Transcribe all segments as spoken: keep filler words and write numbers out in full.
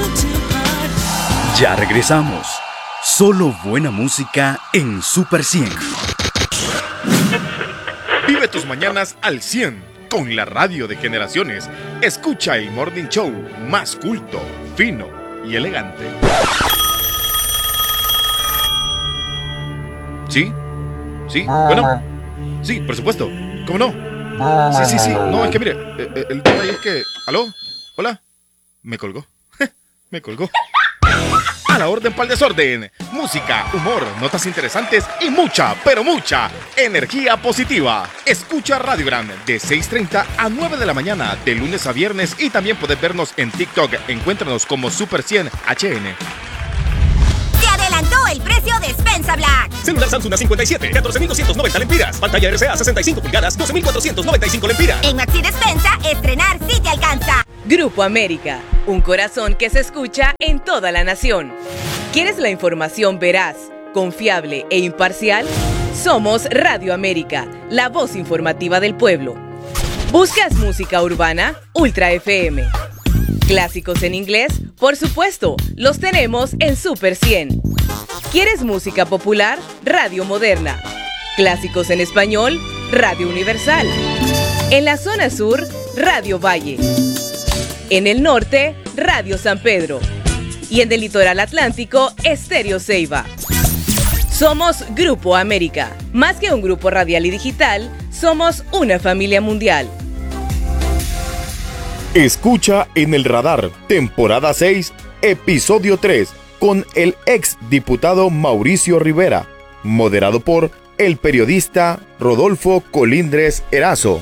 Ya regresamos. Solo buena música en Super cien. Vive tus mañanas al cien con la radio de generaciones. Escucha el Morning Show más culto, fino y elegante. ¿Sí? ¿Sí? Bueno. Sí, por supuesto. ¿Cómo no? Sí, sí, sí. No, es que mire, el, el tema ahí es que... ¿Aló? ¿Hola? Me colgó. Me colgó. A la orden pa'l desorden. Música, humor, notas interesantes y mucha, pero mucha energía positiva. Escucha Radio Gran de seis treinta a nueve de la mañana, de lunes a viernes, y también puedes vernos en TikTok. Encuéntranos como Super cien H N. ¡Se adelantó el precio de Spensa Black! Celular Samsung A cincuenta y siete, catorce mil doscientos noventa lempiras. Pantalla R C A sesenta y cinco pulgadas, doce mil cuatrocientos noventa y cinco lempiras. En Maxi Despensa, estrenar sí te alcanza. Grupo América, un corazón que se escucha en toda la nación. ¿Quieres la información veraz, confiable e imparcial? Somos Radio América, la voz informativa del pueblo. ¿Buscas música urbana? Ultra F M. ¿Clásicos en inglés? Por supuesto, los tenemos en Super cien. ¿Quieres música popular? Radio Moderna. ¿Clásicos en español? Radio Universal. En la zona sur, Radio Valle. En el norte, Radio San Pedro. Y en el litoral atlántico, Estéreo Ceiba. Somos Grupo América. Más que un grupo radial y digital, somos una familia mundial. Escucha En el Radar, temporada seis, episodio tres, con el ex diputado Mauricio Rivera, moderado por el periodista Rodolfo Colindres Erazo.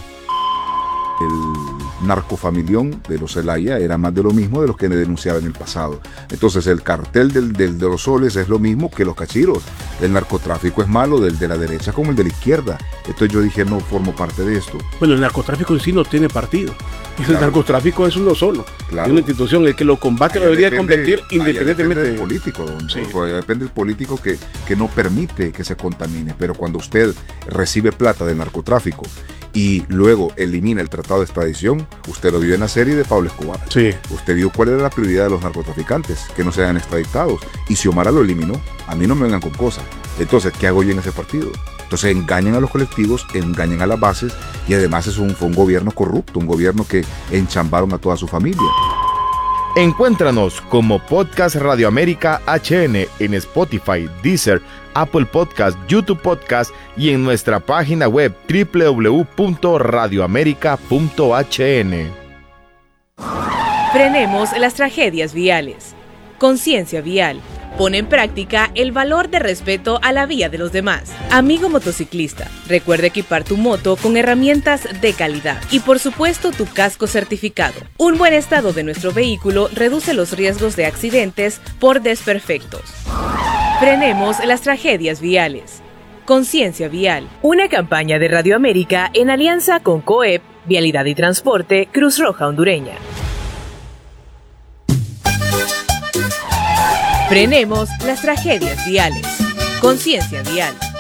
El narcofamilión de los Zelaya era más de lo mismo de los que denunciaba en el pasado. Entonces el cartel del, del, de los soles es lo mismo que los cachiros. El narcotráfico es malo del de la derecha como el de la izquierda. Entonces yo dije, no formo parte de esto. Bueno, el narcotráfico en sí no tiene partido. El claro. narcotráfico es uno solo. Claro. Es una institución. El que lo combate lo debería depende, combatir independientemente del político. Don, sí. Depende del político que, que no permite que se contamine. Pero cuando usted recibe plata del narcotráfico y luego elimina el tratado de extradición, usted lo vio en la serie de Pablo Escobar. Sí. Usted vio cuál era la prioridad de los narcotraficantes, que no sean extraditados. Y Xiomara lo eliminó. A mí no me vengan con cosas. Entonces, ¿qué hago yo en ese partido? Entonces engañan a los colectivos, engañan a las bases, y además es un, fue un gobierno corrupto, un gobierno que enchambaron a toda su familia. Encuéntranos como Podcast Radio América H N en Spotify, Deezer, Apple Podcast, YouTube Podcast y en nuestra página web doble u doble u doble u punto radio américa punto h n. Frenemos las tragedias viales. Conciencia vial. Pon en práctica el valor de respeto a la vía de los demás. Amigo motociclista, recuerda equipar tu moto con herramientas de calidad y por supuesto tu casco certificado. Un buen estado de nuestro vehículo reduce los riesgos de accidentes por desperfectos. Frenemos las tragedias viales. Conciencia vial. Una campaña de Radio América en alianza con COEP, Vialidad y Transporte, Cruz Roja Hondureña. Frenemos las tragedias viales. Conciencia vial.